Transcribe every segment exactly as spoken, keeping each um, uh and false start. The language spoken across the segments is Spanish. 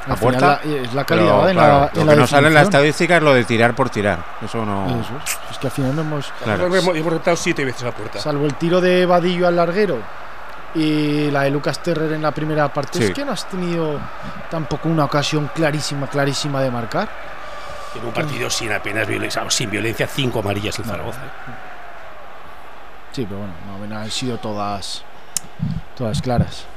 a puerta. La, es la calidad pero, en claro, la, lo en que la no definición. sale en la estadística es lo de tirar por tirar. Eso no. Eso es. es que al final no hemos. Claro. Hemos, hemos retado siete veces a puerta. Salvo el tiro de Vadillo al larguero y la de Lucas Terrer en la primera parte, sí. es que no has tenido tampoco una ocasión clarísima, clarísima de marcar. En un partido sin apenas violencia, sin violencia, cinco amarillas el Zaragoza. Sí, pero bueno, no han sido todas, todas claras.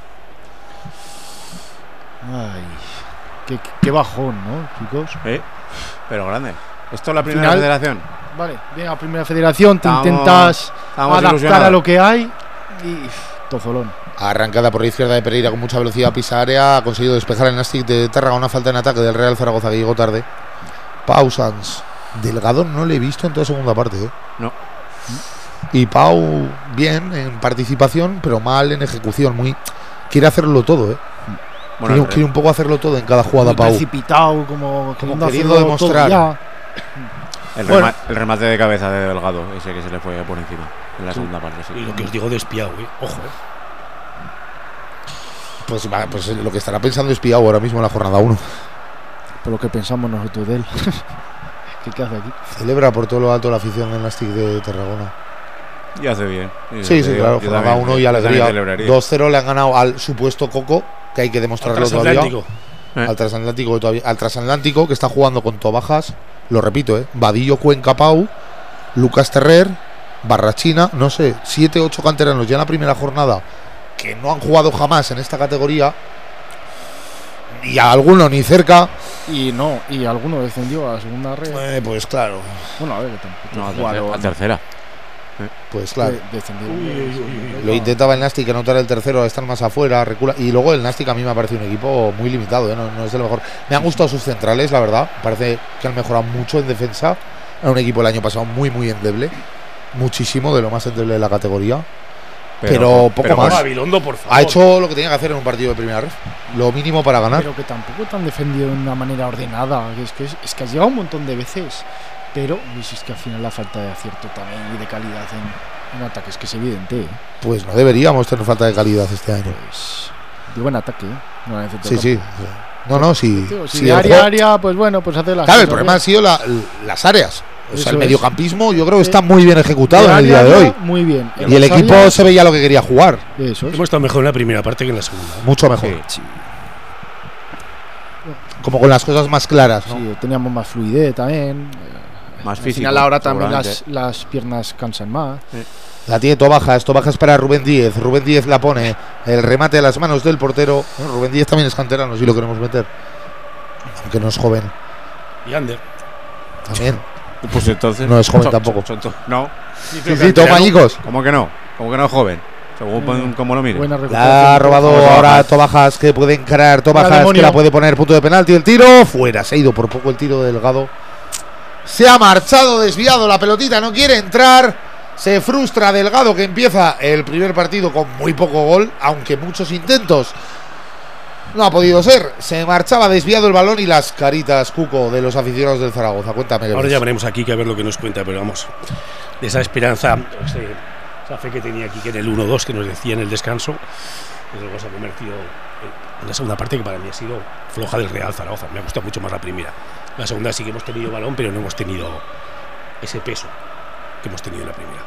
Ay, qué, qué bajón, ¿no, chicos? ¿Eh? Pero grande. ¿Esto es la primera Final, federación? Vale, venga, primera federación, te estamos, intentas estamos adaptar a lo que hay y tozolón. Arrancada por la izquierda de Pereira con mucha velocidad, pisa área, ha conseguido despejar el Nastic de Tarragona, falta en ataque del Real Zaragoza que llegó tarde. Pausans. Delgado no le he visto en toda segunda parte, ¿eh? No. Y Pau bien en participación, pero mal en ejecución, muy quiere hacerlo todo, ¿eh? Bueno, quiere, quiere un poco hacerlo todo en cada jugada, Muy Pau. precipitado, como, como queriendo demostrar. El, bueno. remate, el remate de cabeza de Delgado, ese que se le fue por encima en la sí. segunda parte. Sí. Y lo que os digo de espiado, ¿eh? Ojo, ¿eh? Pues, pues lo que estará pensando es Piau ahora mismo en la jornada uno. Por lo que pensamos nosotros de él. ¿Qué, ¿Qué hace aquí? Celebra por todo lo alto la afición del Nastic de Tarragona. Y hace bien. Y sí, sí, digo, claro. Jornada uno y alegría. dos cero le han ganado al supuesto Coco, que hay que demostrarlo al todavía. Eh. Al transatlántico que todavía, al transatlántico que está jugando con Tobajas, lo repito, eh, Vadillo, Cuenca, Pau, Lucas Terrer, Barrachina, no sé, siete ocho canteranos ya en la primera jornada que no han jugado jamás en esta categoría, y a alguno ni cerca. Y no, y alguno descendió a la segunda red. Eh, pues claro. Bueno, a ver, tampoco. No, a, tercera, a tercera. Pues claro. De, descendió. Uy, uy, uy, uy, Lo intentaba el Nastic anotar el tercero, estar más afuera, recula. Y luego el Nastic a mí me ha parecido un equipo muy limitado, ¿eh? no, no es de lo mejor. Me han gustado sus centrales, la verdad. Parece que han mejorado mucho en defensa. Era un equipo el año pasado muy, muy endeble. Muchísimo, de lo más endeble de la categoría. Pero, pero poco pero más. Gabilondo, por favor. Ha hecho lo que tenía que hacer en un partido de primera red. Lo mínimo para ganar. Pero que tampoco te han defendido de una manera ordenada. Es que, es, es que has llegado un montón de veces. Pero pues es que al final la falta de acierto también y de calidad en, en ataque es que es evidente. ¿eh? Pues no deberíamos tener falta de calidad este año. Pues, digo en ataque, ¿eh? No en sí, sí. No, no, sí. Tío, si sí de área a área, pues bueno, pues hace las Claro, cosas el problema bien. ha sido la, las áreas. O sea, Eso el es. mediocampismo yo creo que está muy bien ejecutado De en el área día de a hoy. área, muy bien. Y el equipo áreas, se veía lo que quería jugar. Eso es. Hemos estado mejor en la primera parte que en la segunda. Mucho mejor. Sí. Sí. Como con las cosas más claras, ¿no? Sí, teníamos más fluidez también. Más Al físico. final ahora también las, seguramente. las piernas cansan más. Sí. La tiene Tobajas, Tobajas para Rubén Díez. Rubén Díez la pone. El remate a las manos del portero. Bueno, Rubén Díez también es canterano, si lo queremos meter. Aunque no es joven. Y Ander. También. Pues entonces. No es joven son- tampoco. son- son- no. Sí, sí, toma, Añicos. ¿Cómo que no? ¿Cómo que no es joven? Según como lo mire. Buena La recuperación. ha robado Tobajas. ahora Tobajas, que puede encarar. Tobajas, que demonio. la puede poner punto de penalti. El tiro fuera. Se ha ido por poco el tiro de Delgado. Se ha marchado desviado la pelotita. No quiere entrar. Se frustra Delgado, que empieza el primer partido con muy poco gol, aunque muchos intentos. No ha podido ser. Se marchaba desviado el balón y las caritas, Cuco, de los aficionados del Zaragoza. Cuéntame qué Ahora ves. ya veremos aquí que a ver lo que nos cuenta, pero vamos, de esa esperanza, ese, esa fe que tenía aquí que en el uno dos que nos decía en el descanso, pues luego se ha convertido en la segunda parte que para mí ha sido floja del Real Zaragoza. Me ha gustado mucho más la primera. La segunda sí que hemos tenido balón, pero no hemos tenido ese peso que hemos tenido en la primera.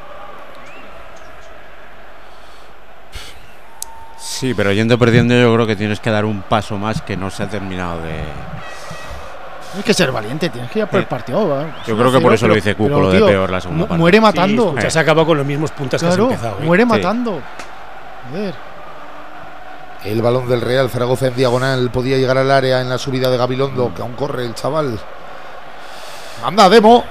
Sí, pero yendo perdiendo yo creo que tienes que dar un paso más que no se ha terminado de... Tienes que ser valiente, tienes que ir a por el Eh, partido. ¿eh? Yo creo que por eso lo dice Cuco, pero, lo de tío, peor la segunda mu- parte. Muere matando. Sí, ya se ha acabado con los mismos puntos Claro, que has empezado. ¿eh? muere Sí. matando. Joder. El balón del Real Zaragoza en diagonal podía llegar al área en la subida de Gabilondo, que aún corre el chaval. Manda Demo.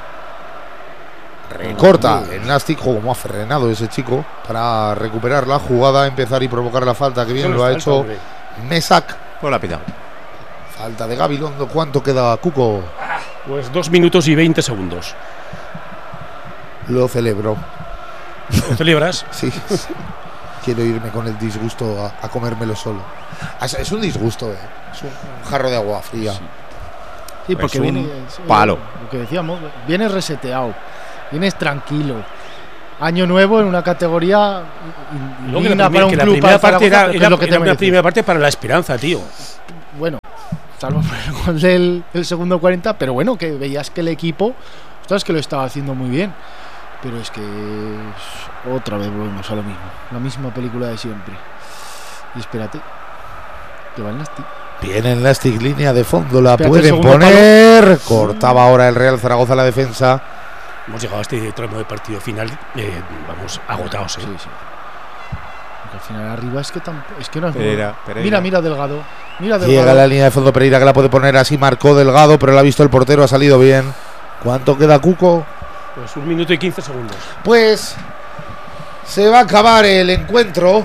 Recorta el Nastic. Juego como ha frenado ese chico para recuperar la jugada, empezar y provocar la falta. Que bien Solo lo ha falta, hecho hombre. Mesac. Pues la ha pitado. Falta de Gabilondo. ¿Cuánto queda, Cuco? Pues dos minutos y veinte segundos. Lo celebro. ¿Lo celebras? Sí. Quiero irme con el disgusto a, a comérmelo solo. Es, es un disgusto, eh. Es un, un jarro de agua fría. Sí, Pues porque un viene. palo. Lo que decíamos, vienes reseteado. Vienes tranquilo. Año nuevo en una categoría Y luego que digna la, para un que la club primera para parte Zaragoza, era, que era- es lo que te era una mereces. primera parte para la esperanza, tío. Bueno, salvo por el gol del, del segundo cuarenta, pero bueno, que veías que el equipo, ostras, que lo estaba haciendo muy bien. Pero es que es, otra vez volvemos a lo mismo, la misma película de siempre. Y espérate, que va el Nastic. Viene el Nastic, línea de fondo, la Espérate, pueden poner. Palo. Cortaba ahora el Real Zaragoza la defensa. Hemos llegado a este tramo de partido final, eh, vamos, agotados, ¿eh? Sí, sí. Porque al final arriba es que tampoco, es que no es Pereira, Pereira. Mira, mira Delgado. Mira Delgado. Llega la línea de fondo Pereira, que la puede poner así, marcó Delgado, pero la ha visto el portero, ha salido bien. ¿Cuánto queda, Cuco? Pues un minuto y quince segundos. Pues se va a acabar el encuentro.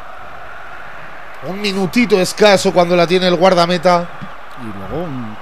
Un minutito escaso cuando la tiene el guardameta. Y luego un, un,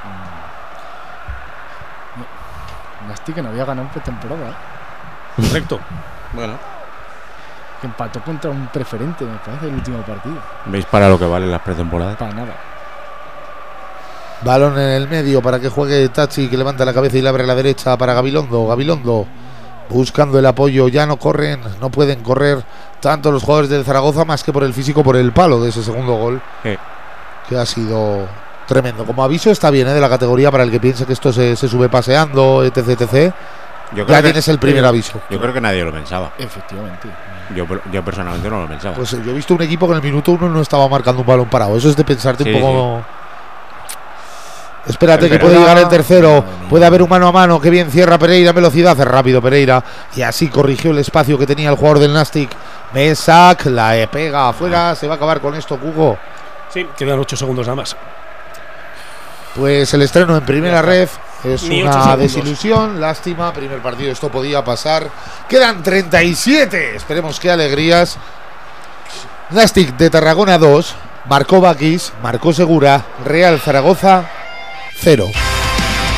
un Nastic que no había ganado en pretemporada, ¿eh? Correcto. Bueno, Que empató contra un preferente, me parece, el último partido. ¿veis para lo que valen las pretemporadas? Para nada. Balón en el medio para que juegue Tachi, que levanta la cabeza y le abre a la derecha para Gabilondo. Gabilondo buscando el apoyo. Ya no corren, no pueden correr tanto los jugadores del Zaragoza, más que por el físico, por el palo de ese segundo gol, Sí. que ha sido tremendo. Como aviso está bien, ¿eh? De la categoría, para el que piense que esto se, se sube paseando, etc, etcétera. Yo Ya creo, que, tienes el primer aviso. yo creo que nadie lo pensaba. Efectivamente. Yo, yo personalmente no lo pensaba. Pues eh, yo he visto un equipo que en el minuto uno no estaba marcando un balón parado. Eso es de pensarte Sí, un poco. Espérate, El que puede Pereira. llegar el tercero. Madre mía. Puede haber un mano a mano. Que bien cierra Pereira en velocidad. Hace rápido Pereira. Y así corrigió el espacio que tenía el jugador del Nastic. Mesac la eh, pega afuera. Se va a acabar con esto, Cugo. Sí, quedan ocho segundos nada más. Pues el estreno en primera red es Ni ocho una segundos. desilusión. Lástima. Primer partido, esto podía pasar. Quedan treinta y siete. Esperemos qué alegrías. Nastic de Tarragona dos. Marcó Bakis. Marcó Segura. Real Zaragoza cero.